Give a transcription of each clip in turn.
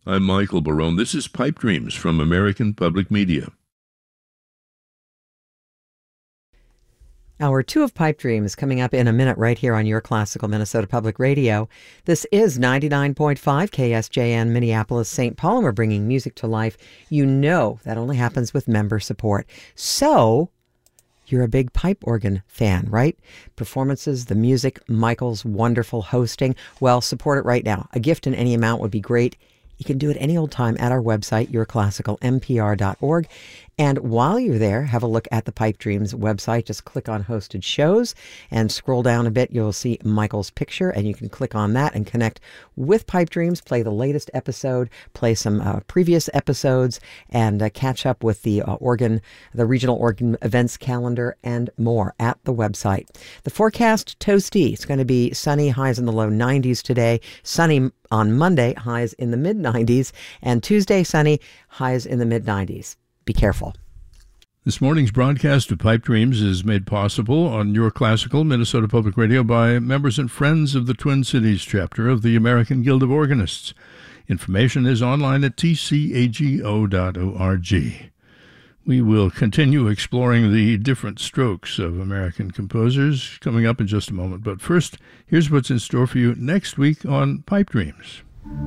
I'm Michael Barone. This is Pipe Dreams from American Public Media. Hour 2 of Pipe Dreams coming up in a minute right here on your classical Minnesota Public Radio. This is 99.5 KSJN Minneapolis, St. Paul, and we're bringing music to life. You know that only happens with member support. So you're a big pipe organ fan, right? Performances, the music, Michael's wonderful hosting. Well, support it right now. A gift in any amount would be great. You can do it any old time at our website, yourclassicalmpr.org. And while you're there, have a look at the Pipe Dreams website. Just click on hosted shows and scroll down a bit. You'll see Michael's picture, and you can click on that and connect with Pipe Dreams, play the latest episode, play some previous episodes, and catch up with the regional organ events calendar and more at the website. The forecast, toasty. It's going to be sunny, highs in the low 90s today. Sunny on Monday, highs in the mid-90s. And Tuesday, sunny, highs in the mid-90s. Be careful. This morning's broadcast of Pipe Dreams is made possible on Your Classical Minnesota Public Radio by members and friends of the Twin Cities chapter of the American Guild of Organists. Information is online at tcago.org. We will continue exploring the different strokes of American composers coming up in just a moment. But first, here's what's in store for you next week on Pipe Dreams.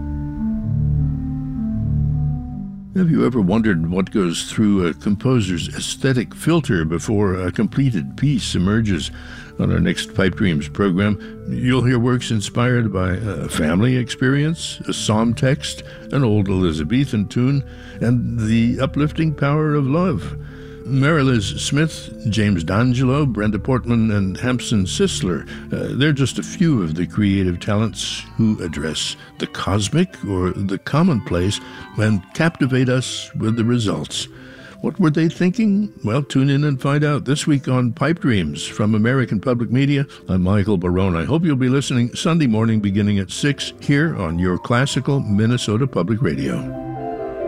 Have you ever wondered what goes through a composer's aesthetic filter before a completed piece emerges? On our next Pipe Dreams program, you'll hear works inspired by a family experience, a psalm text, an old Elizabethan tune, and the uplifting power of love. Mary Liz Smith, James D'Angelo, Brenda Portman, and Hampson Sisler, they're just a few of the creative talents who address the cosmic or the commonplace and captivate us with the results. What were they thinking? Well, tune in and find out this week on Pipe Dreams from American Public Media. I'm Michael Barone. I hope you'll be listening Sunday morning beginning at 6 here on your classical Minnesota Public Radio.